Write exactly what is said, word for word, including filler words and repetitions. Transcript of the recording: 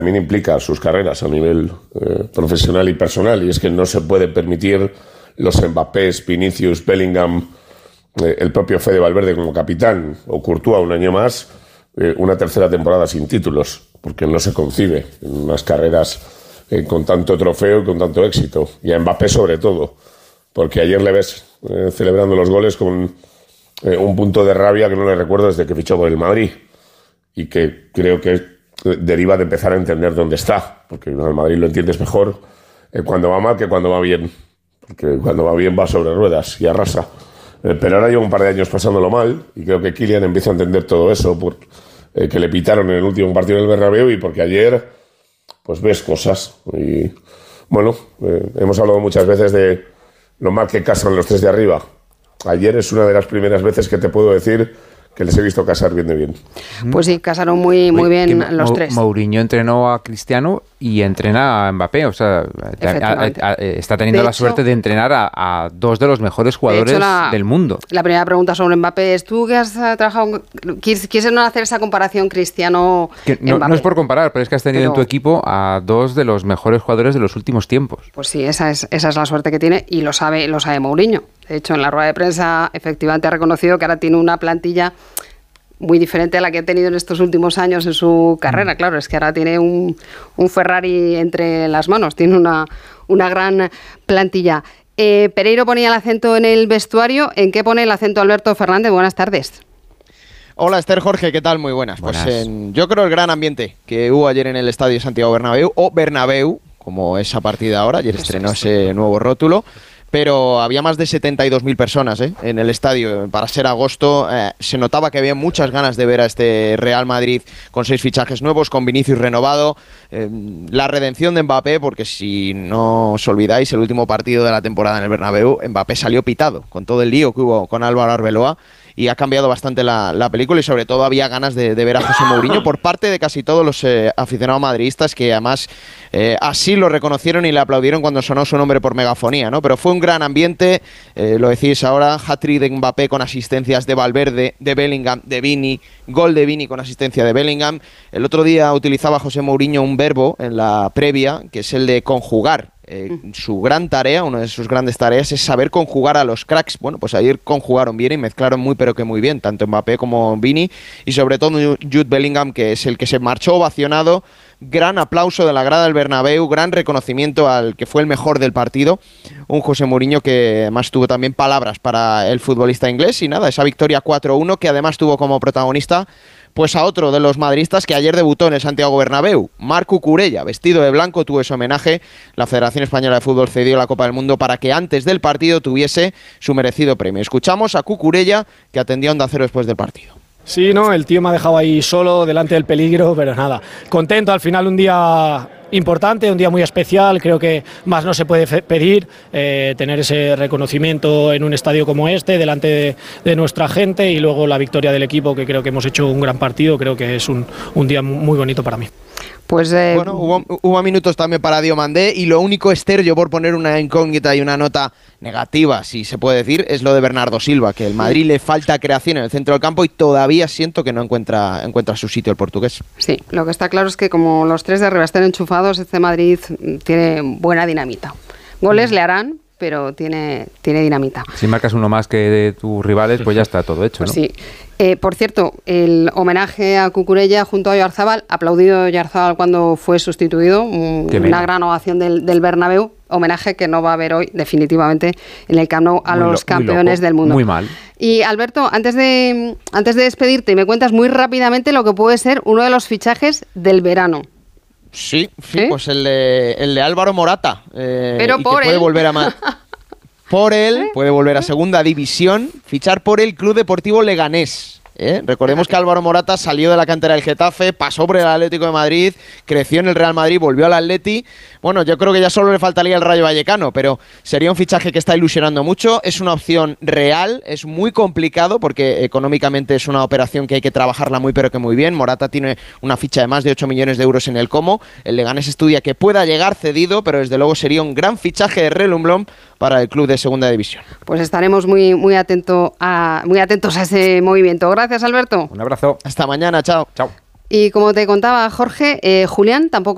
también implica sus carreras a nivel eh, profesional y personal, y es que no se puede permitir los Mbappés, Vinicius, Bellingham, eh, el propio Fede Valverde como capitán, o Courtois un año más, eh, una tercera temporada sin títulos, porque no se concibe en unas carreras eh, con tanto trofeo y con tanto éxito, y a Mbappé sobre todo, porque ayer le ves eh, celebrando los goles con eh, un punto de rabia que no le recuerdo desde que fichó por el Madrid, y que creo que deriva de empezar a entender dónde está, porque al Madrid lo entiendes mejor eh, cuando va mal que cuando va bien, porque cuando va bien va sobre ruedas y arrasa, eh, pero ahora lleva un par de años pasándolo mal, y creo que Kylian empieza a entender todo eso, por, eh, que le pitaron en el último partido del Bernabéu, y porque ayer pues ves cosas, y bueno, eh, hemos hablado muchas veces de lo mal que casan los tres de arriba. Ayer es una de las primeras veces que te puedo decir que les he visto casar bien de bien. Pues sí, casaron muy, muy bien Ma- los tres. Mourinho entrenó a Cristiano y entrena a Mbappé, o sea, a, a, a, está teniendo de la hecho, suerte de entrenar a, a dos de los mejores jugadores de hecho, la, del mundo. La primera pregunta sobre Mbappé es, ¿tú que has trabajado, quieres, quieres no hacer esa comparación Cristiano-Mbappé? No, no es por comparar, pero es que has tenido pero, en tu equipo a dos de los mejores jugadores de los últimos tiempos. Pues sí, esa es, esa es la suerte que tiene, y lo sabe, lo sabe Mourinho. De hecho, en la rueda de prensa efectivamente ha reconocido que ahora tiene una plantilla muy diferente a la que ha tenido en estos últimos años en su carrera. Claro, es que ahora tiene un, un Ferrari entre las manos, tiene una, una gran plantilla. Eh, Pereiro ponía el acento en el vestuario. ¿En qué pone el acento Alberto Fernández? Buenas tardes. Hola Esther, Jorge, ¿qué tal? Muy buenas. buenas. Pues en, yo creo el gran ambiente que hubo ayer en el Estadio Santiago Bernabéu, o Bernabéu, como es a partir de ahora. Ayer estrenó ese nuevo rótulo. Pero había más de setenta y dos mil personas ¿eh? en el estadio. Para ser agosto eh, se notaba que había muchas ganas de ver a este Real Madrid con seis fichajes nuevos, con Vinicius renovado, eh, la redención de Mbappé, porque si no os olvidáis, el último partido de la temporada en el Bernabéu, Mbappé salió pitado con todo el lío que hubo con Álvaro Arbeloa, y ha cambiado bastante la, la película, y sobre todo había ganas de, de ver a José Mourinho por parte de casi todos los eh, aficionados madridistas, que además eh, así lo reconocieron y le aplaudieron cuando sonó su nombre por megafonía, ¿no? Pero fue un gran ambiente, eh, lo decís ahora, hat-trick de Mbappé con asistencias de Valverde, de Bellingham, de Vini, gol de Vini con asistencia de Bellingham. El otro día utilizaba José Mourinho un verbo en la previa, que es el de conjugar. Eh, su gran tarea, una de sus grandes tareas, es saber conjugar a los cracks. Bueno, pues ayer conjugaron bien y mezclaron muy pero que muy bien, tanto Mbappé como Vini, y sobre todo Jude Bellingham, que es el que se marchó ovacionado. Gran aplauso de la grada del Bernabéu, gran reconocimiento al que fue el mejor del partido, un José Mourinho que además tuvo también palabras para el futbolista inglés. Y nada, esa victoria cuatro uno que además tuvo como protagonista pues a otro de los madridistas que ayer debutó en el Santiago Bernabéu, Marc Cucurella, vestido de blanco, tuvo ese homenaje. La Federación Española de Fútbol cedió la Copa del Mundo para que antes del partido tuviese su merecido premio. Escuchamos a Cucurella, que atendió a Onda Cero después del partido. Sí, no, el tío me ha dejado ahí solo, delante del peligro, pero nada, contento. Al final un día importante, un día muy especial, creo que más no se puede fe- pedir, eh, tener ese reconocimiento en un estadio como este, delante de, de nuestra gente, y luego la victoria del equipo, que creo que hemos hecho un gran partido. Creo que es un, un día muy bonito para mí. Pues eh... bueno, hubo, hubo minutos también para Diomandé, y lo único, Esther, yo por poner una incógnita y una nota negativa, si se puede decir, es lo de Bernardo Silva, que el Madrid le falta creación en el centro del campo y todavía siento que no encuentra, encuentra su sitio el portugués. Sí, lo que está claro es que como los tres de arriba están enchufados, este Madrid tiene buena dinamita. Goles mm. le harán, pero tiene, tiene dinamita. Si marcas uno más que de tus rivales, pues ya está todo hecho, ¿no? Pues sí. Eh, por cierto, el homenaje a Cucurella junto a Oyarzábal, aplaudido Oyarzábal cuando fue sustituido, un, una gran ovación del, del Bernabéu, homenaje que no va a haber hoy definitivamente en el Camp Nou a muy los lo, campeones del mundo. Muy mal. Y Alberto, antes de, antes de despedirte, me cuentas muy rápidamente lo que puede ser uno de los fichajes del verano. Sí, sí, ¿Eh? pues el de, el de Álvaro Morata. Eh, Pero y por que puede él. volver a ma- por él, puede volver a segunda división, fichar por el Club Deportivo Leganés. ¿Eh? Recordemos que Álvaro Morata salió de la cantera del Getafe, pasó por el Atlético de Madrid, creció en el Real Madrid, volvió al Atleti. Bueno, yo creo que ya solo le faltaría el Rayo Vallecano, pero sería un fichaje que está ilusionando mucho. Es una opción real, es muy complicado porque económicamente es una operación que hay que trabajarla muy pero que muy bien. Morata tiene una ficha de más de ocho millones de euros en el Como. El Leganés estudia que pueda llegar cedido, pero desde luego sería un gran fichaje de relumbrón para el club de segunda división. Pues estaremos muy, muy, atento a, muy atentos a ese movimiento. Gracias, Alberto. Un abrazo. Hasta mañana, chao. Chao. Y como te contaba Jorge, eh, Julián tampoco